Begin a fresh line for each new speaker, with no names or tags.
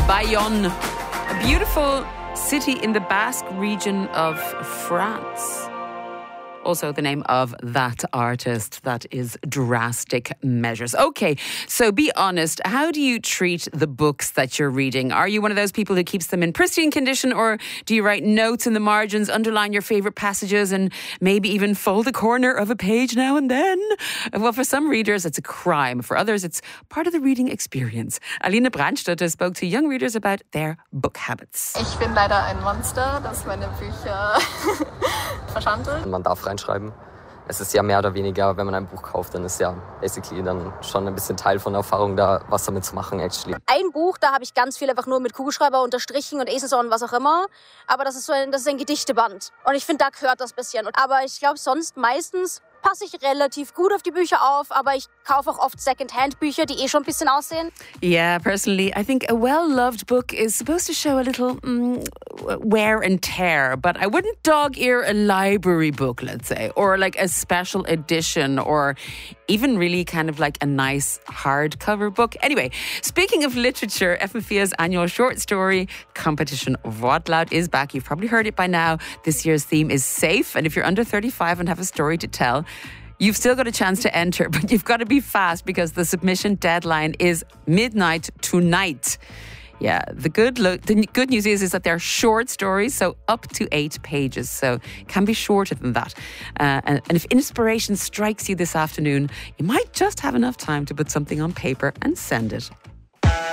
Bayonne, a beautiful city in the Basque region of France. Also the name of that artist. That is Drastic Measures. Okay, so be honest. How do you treat the books that you're reading? Are you one of those people who keeps them in pristine condition, or do you write notes in the margins, underline your favourite passages, and maybe even fold a corner of a page now and then? Well, for some readers, it's a crime. For others, it's part of the reading experience. Aline Brandstätter spoke to young readers about their book habits.
Ich bin leider ein Monster, das meine Bücher verschandelt.
Man darf reinschreiben. Es ist ja mehr oder weniger, wenn man ein Buch kauft, dann ist ja basically dann schon ein bisschen Teil von der Erfahrung da, was damit zu machen actually.
Ein Buch, da habe ich ganz viel einfach nur mit Kugelschreiber unterstrichen und Eselsohren und was auch immer. Aber das ist ein Gedichteband. Und ich finde, da gehört das ein bisschen. Aber ich glaube, sonst meistens passe ich relativ gut auf die Bücher auf, aber ich kaufe auch oft Second-Hand-Bücher, die schon ein bisschen aussehen.
Yeah, personally, I think a well-loved book is supposed to show a little wear and tear, but I wouldn't dog-ear a library book, let's say, or like a special edition, or even really kind of like a nice hardcover book. Anyway, speaking of literature, FFIA's annual short story competition Wortlaut is back. You've probably heard it by now. This year's theme is safe, and if you're under 35 and have a story to tell, you've still got a chance to enter, but you've got to be fast because the submission deadline is midnight tonight. Yeah, the good news is that they're short stories, so up to 8 pages, so can be shorter than that. And if inspiration strikes you this afternoon, you might just have enough time to put something on paper and send it.